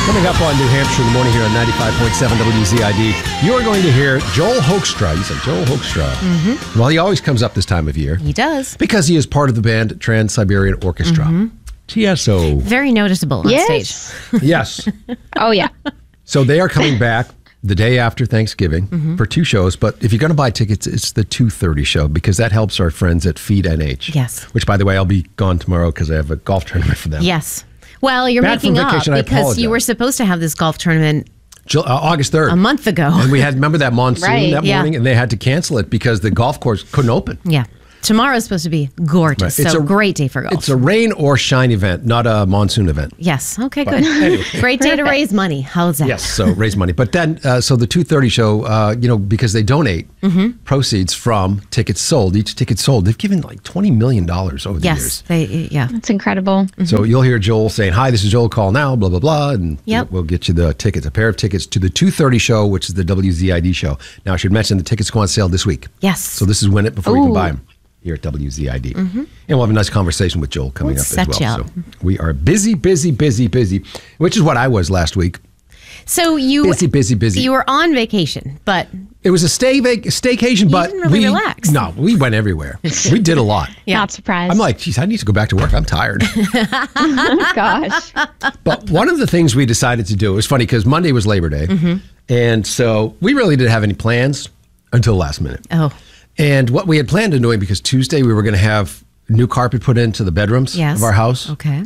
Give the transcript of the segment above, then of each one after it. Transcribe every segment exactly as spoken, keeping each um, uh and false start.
Coming up on New Hampshire in the morning here on ninety-five point seven W Z I D, you are going to hear Joel Hoekstra. He's like Joel Hoekstra. Mm-hmm. Well, he always comes up this time of year. He does. Because he is part of the band Trans-Siberian Orchestra. Mm-hmm. T S O. Very noticeable on yes. stage. Yes. Oh, yeah. So they are coming back the day after Thanksgiving mm-hmm. for two shows. But if you're going to buy tickets, it's the two thirty show because that helps our friends at Feed N H. Yes. Which, by the way, I'll be gone tomorrow because I have a golf tournament for them. Yes. Well, you're Back making up vacation, because you were supposed to have this golf tournament Uh, August third. a month ago. And we had, remember that monsoon Right, that yeah. morning? And they had to cancel it because the golf course couldn't open. Yeah. Tomorrow's supposed to be gorgeous. Right. It's So a- great day for golf. It's a rain or shine event, not a monsoon event. Yes. Okay, But good. anyway. Great day to raise money. How's that? Yes, so raise money. But then, uh, so the two thirty show, uh, you know, because they donate Mm-hmm. proceeds from tickets sold, each ticket sold, they've given like twenty million dollars over the Yes. years. They, yeah. That's incredible. So you'll hear Joel saying, hi, this is Joel, call now, blah, blah, blah. And Yep. we'll get you the tickets, a pair of tickets to the two thirty show, which is the W Z I D show. Now, I should mention the tickets go on sale this week. Yes. So this is win it before you can Ooh. buy them here at W Z I D. Mm-hmm. And we'll have a nice conversation with Joel coming We'll up set as you well. up. So we are busy, busy, busy, busy, which is what I was last week. So you Busy, busy, busy. You were on vacation, but It was a stay vac- staycation, but didn't really we relax. No, we went everywhere. We did a lot. Yeah. Not surprised. I'm like, geez, I need to go back to work. I'm tired. oh, gosh. But one of the things we decided to do, it was funny because Monday was Labor Day. Mm-hmm. And so we really didn't have any plans until the last minute. oh, And what we had planned on doing, because Tuesday we were going to have new carpet put into the bedrooms yes. of our house. Okay.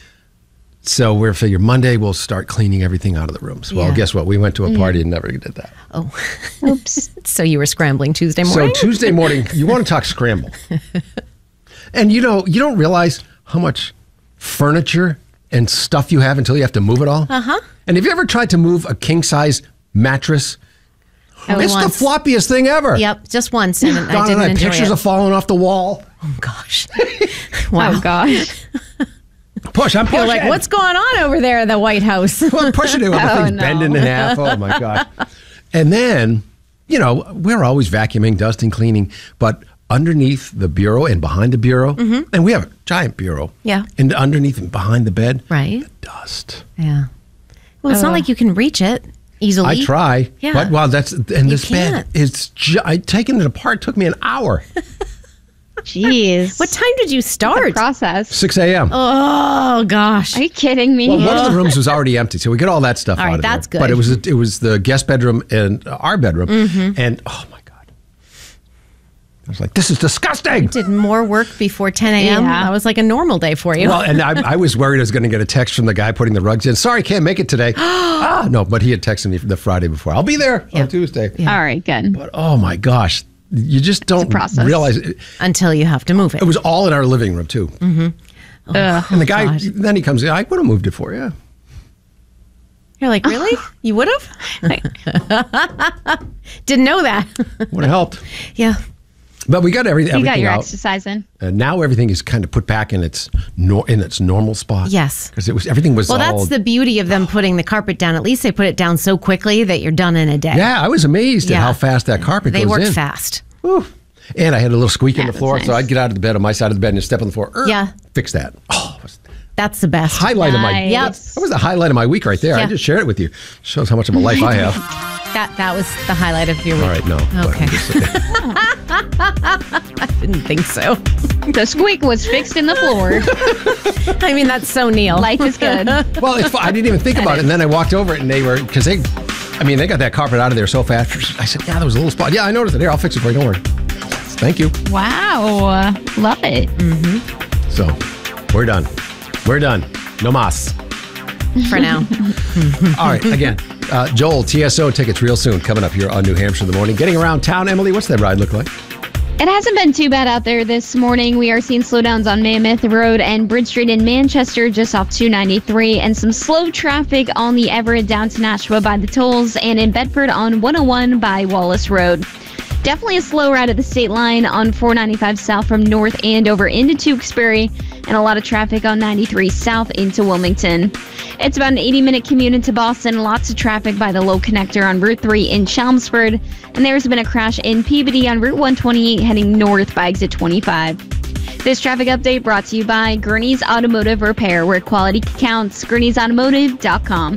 So we figured Monday we'll start cleaning everything out of the rooms. Well, Yeah. guess what? We went to a party and never did that. Oh, Oops. so you were scrambling Tuesday morning? So Tuesday morning, you want to talk scramble. And you know, you don't realize how much furniture and stuff you have until you have to move it all. Uh-huh. And have you ever tried to move a king size mattress? Oh, it's once. the floppiest thing ever. Yep, just once, and I Donna didn't and I, enjoy pictures it. are falling off the wall. Oh gosh! Wow. Oh, gosh. Push, I'm pushing. You're like, what's going on over there in the White House? Well, I'm pushing it. The Oh, thing's no. bending in half. Oh my god! And then, you know, we're always vacuuming, dusting, cleaning, but underneath the bureau and behind the bureau, and we have a giant bureau. Yeah. And underneath and behind the bed, Right. the dust. Yeah. Well, it's not Ugh. like you can reach it easily. I try. Yeah. But wow, that's and this bed can't. is. Ju- I taking it apart took me an hour. Jeez. What time did you start? process? six a.m. Oh gosh! Are you kidding me? Well, one of the rooms was already empty, so we get all that stuff All out right, of that's there. good. But it was it was the guest bedroom and our bedroom, Mm-hmm. and oh my god, I was like, this is disgusting. Did more work before ten a.m. Yeah. That was like a normal day for you. Well, and I, I was worried I was going to get a text from the guy putting the rugs in. Sorry, can't make it today. ah, no, but he had texted me the Friday before. I'll be there Yeah. on Tuesday. Yeah. All right, good. But oh my gosh, you just don't process. realize it. Until you have to move it. It was all in our living room too. Ugh. And the guy, gosh. then he comes in. I would have moved it for you. You're like, really? You would have? Didn't know that. Would have helped. Yeah. But we got everything, You everything got your out. exercise in. And now everything is kind of put back in its nor- in its normal spot. Yes. Because it was everything was Well, all. that's the beauty of them putting the carpet down. At least they put it down so quickly that you're done in a day. yeah, I was amazed Yeah. at how fast that carpet They goes work in. fast. Whew. And I had a little squeak in Yeah, the floor, that's so nice. I'd get out of the bed on my side of the bed and just step on the floor. Er, Yeah. Fix that. Oh, it was That's the best. highlight of my. Nice. Yep. That was the highlight of my week right there. I Yeah. just shared it with you. Shows how much of a life I have. That that was the highlight of your week. All right, no. but Okay. I'm just- I didn't think so. The squeak was fixed in the floor. I mean, that's so Neil. Life is good. well, it's, fu- I didn't even think about it, and then I walked over it, and they were because they, I mean, they got that carpet out of there so fast. I said, "Yeah, there was a little spot. Yeah, I noticed it. Here, I'll fix it for you. Don't worry." Thank you. Wow. Love it. So, we're done. We're done. No mas. For now. All right, again, uh, Joel, T S O tickets real soon coming up here on New Hampshire in the morning. Getting around town, Emily, what's that ride look like? It hasn't been too bad out there this morning. We are seeing slowdowns on Mammoth Road and Bridge Street in Manchester, just off two ninety-three, and some slow traffic on the Everett down to Nashua by the tolls, and in Bedford on one oh one by Wallace Road. Definitely a slow ride at the state line on four ninety-five south from North Andover into Tewksbury, and a lot of traffic on ninety-three south into Wilmington. It's about an eighty minute commute into Boston, lots of traffic by the low connector on Route three in Chelmsford, and there's been a crash in Peabody on Route one twenty-eight heading north by exit twenty-five. This traffic update brought to you by Gurney's Automotive Repair, where quality counts. Gurney's Automotive dot com.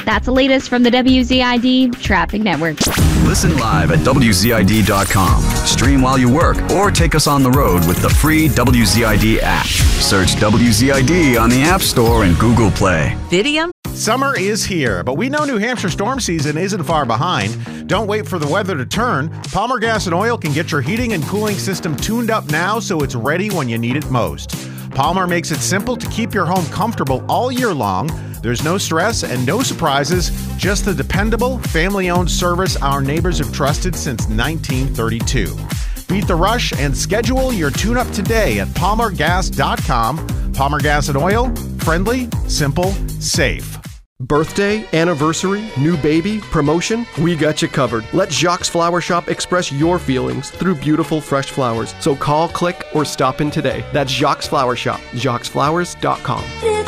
That's the latest from the W Z I D Traffic Network. Listen live at W Z I D dot com. Stream while you work or take us on the road with the free W Z I D app. Search W Z I D on the App Store and Google Play. Video. Summer is here, but we know New Hampshire storm season isn't far behind. Don't wait for the weather to turn. Palmer Gas and Oil can get your heating and cooling system tuned up now so it's ready when you need it most. Palmer makes it simple to keep your home comfortable all year long. There's no stress and no surprises, just the dependable, family-owned service our neighbors have trusted since nineteen thirty-two. Beat the rush and schedule your tune-up today at palmer gas dot com. Palmer Gas and Oil, friendly, simple, safe. Birthday, anniversary, new baby, promotion, we got you covered. Let Jacques Flower Shop express your feelings through beautiful fresh flowers. So call, click, or stop in today. That's Jacques Flower Shop, jacques flowers dot com.